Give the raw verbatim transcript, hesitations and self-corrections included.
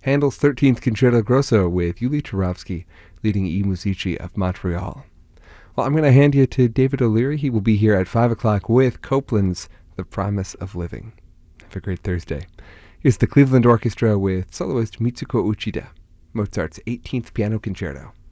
Handel's thirteenth Concerto Grosso with Yuli Turovsky leading I Musici of Montreal. Well, I'm going to hand you to David O'Leary. He will be here at five o'clock with Copland's The Promise of Living. Have a great Thursday. Here's the Cleveland Orchestra with soloist Mitsuko Uchida, Mozart's eighteenth Piano Concerto.